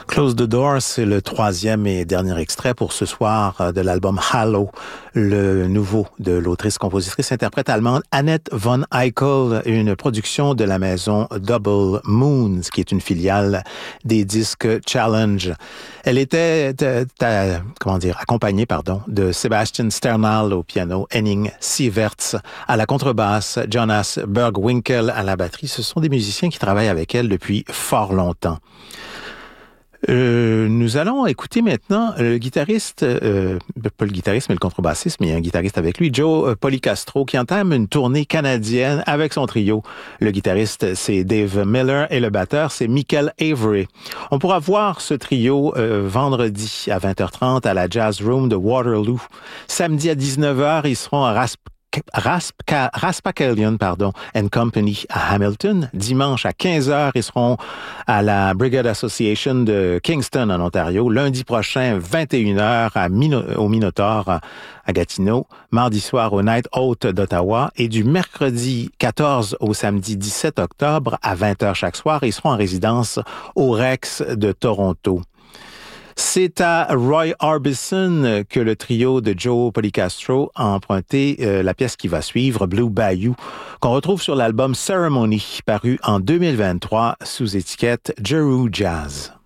Close the Door, c'est le troisième et dernier extrait pour ce soir de l'album Hallow, le nouveau de l'autrice-compositrice-interprète allemande Annette von Eichel, une production de la maison Double Moons, qui est une filiale des disques Challenge. Elle était accompagnée de Sebastian Sternal au piano, Henning Sieverts à la contrebasse, Jonas Bergwinkel à la batterie. Ce sont des musiciens qui travaillent avec elle depuis fort longtemps. Nous allons écouter maintenant le guitariste, pas le guitariste, mais le contrebassiste, mais il y a un guitariste avec lui, Joe Policastro, qui entame une tournée canadienne avec son trio. Le guitariste, c'est Dave Miller et le batteur, c'est Michael Avery. On pourra voir ce trio vendredi à 20h30 à la Jazz Room de Waterloo. Samedi à 19h, ils seront à Raspakalian and Company à Hamilton. Dimanche à 15h, ils seront à la Brigade Association de Kingston en Ontario. Lundi prochain, 21h au Minotaur à Gatineau. Mardi soir au Night Out d'Ottawa. Et du mercredi 14 au samedi 17 octobre à 20h chaque soir, ils seront en résidence au Rex de Toronto. C'est à Roy Orbison que le trio de Joe Policastro a emprunté la pièce qui va suivre, Blue Bayou, qu'on retrouve sur l'album Ceremony, paru en 2023 sous étiquette Jeru Jazz.